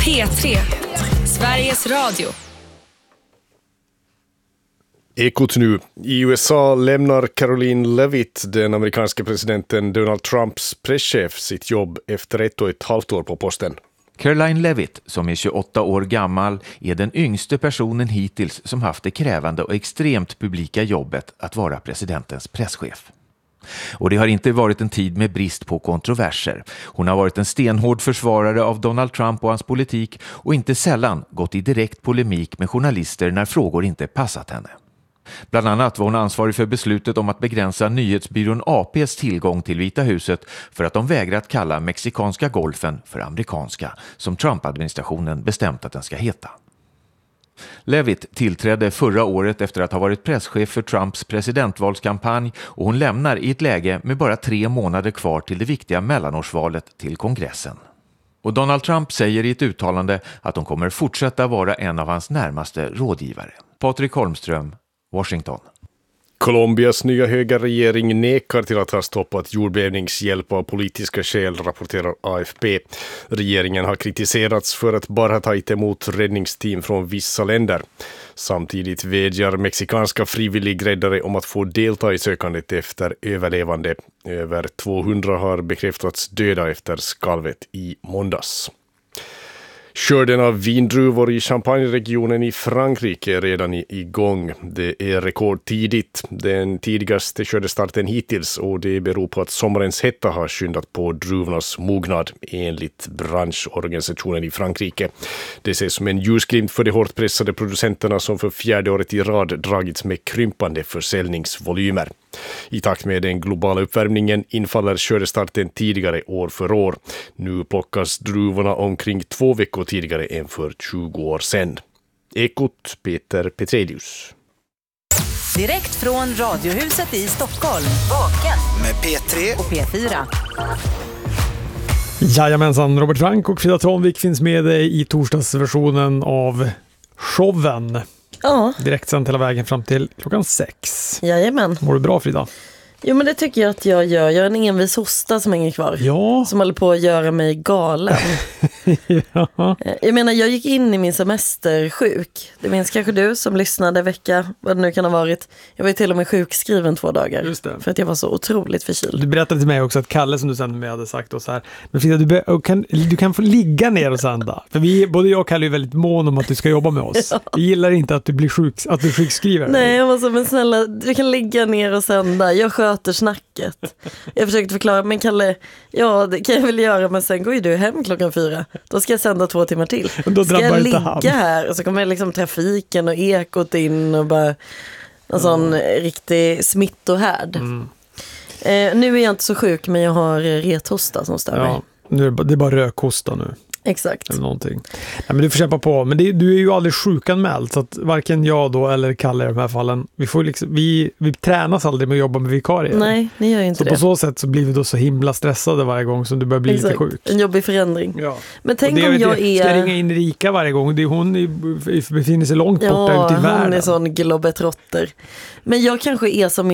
P3, Sveriges Radio. Ekot nu. I USA lämnar Caroline Levitt, den amerikanska presidenten Donald Trumps presschef, sitt jobb efter 1,5 år på posten. Caroline Levitt, som är 28 år gammal, är den yngste personen hittills som haft det krävande och extremt publika jobbet att vara presidentens presschef. Och det har inte varit en tid med brist på kontroverser. Hon har varit en stenhård försvarare av Donald Trump och hans politik och inte sällan gått i direkt polemik med journalister när frågor inte passat henne. Bland annat var hon ansvarig för beslutet om att begränsa nyhetsbyrån APs tillgång till Vita huset för att de vägrat kalla mexikanska golfen för amerikanska, som Trump-administrationen bestämt att den ska heta. Levitt tillträdde förra året efter att ha varit presschef för Trumps presidentvalskampanj och hon lämnar i ett läge med bara 3 månader kvar till det viktiga mellanårsvalet till kongressen. Och Donald Trump säger i ett uttalande att hon kommer fortsätta vara en av hans närmaste rådgivare. Patrik Holmström, Washington. Colombias nya högerregering nekar till att ha stoppat jordbävningshjälp av politiska skäl, rapporterar AFP. Regeringen har kritiserats för att bara ta emot räddningsteam från vissa länder. Samtidigt vädjar mexikanska frivilligräddare om att få delta i sökandet efter överlevande. Över 200 har bekräftats döda efter skalvet i måndags. Skörden av vindruvor i Champagne-regionen i Frankrike är redan igång. Det är rekordtidigt, den tidigaste skördestarten hittills, och det beror på att sommarens hetta har skyndat på druvornas mognad enligt branschorganisationen i Frankrike. Det ses som en ljusglimt för de hårt pressade producenterna som för 4:e året i rad dragits med krympande försäljningsvolymer. I takt med den globala uppvärmningen infaller skördestarten tidigare år för år. Nu plockas druvorna omkring 2 veckor tidigare än för 20 år sedan. Ekot, Peter Petrelius. Direkt från Radiohuset i Stockholm. Vaken med P3 och P4. Jajamensan, Robert Frank och Frida Tranvik finns med dig i torsdagsversionen av showen. Ja. Direkt sen hela vägen fram till klockan 6. Jajamän. Mår du bra, Frida? Jo, men det tycker jag att jag gör. Jag har en envis hosta som hänger kvar. Ja. Som håller på att göra mig galen. Ja. Jag menar, jag gick in i min semester sjuk. Det minns kanske du som lyssnade vecka, vad det nu kan ha varit. Jag var ju till och med sjukskriven 2 dagar. Just det. För att jag var så otroligt förkyld. Du berättade till mig också att Kalle som du sände mig hade sagt och så här. Men Frida, du kan få ligga ner och sända. För både jag och Kalle är väldigt mån om att du ska jobba med oss. Ja. Vi gillar inte att du blir sjukskriven. Nej, jag var så, men snälla, du kan ligga ner och sända. Jag sköter snacket. Jag försökte förklara, men Kalle, ja, det kan jag väl göra, men sen går ju du hem klockan 4. Då ska jag sända 2 timmar till. Då ska jag ligga han här och så kommer liksom trafiken och ekot in och bara en sån riktig smittohärd. Nu är jag inte så sjuk, men jag har rethosta som stör mig. Nu är det bara rökhosta nu. Exakt. Eller någonting. Nej, men du får kämpa på. Men du är ju aldrig sjukanmäld, så att varken jag då eller Kalle i de här fallen, vi tränas aldrig med att jobba med vikarier. Nej, ni gör ju inte så det. på så sätt så blir vi då så himla stressade varje gång som du börjar bli lite sjuk. En jobbig förändring. Ja. Men tänk om jag är... Ska ringa in Rika varje gång? Hon befinner sig långt borta ute i världen. Hon är sån globetrotter. Men jag kanske är som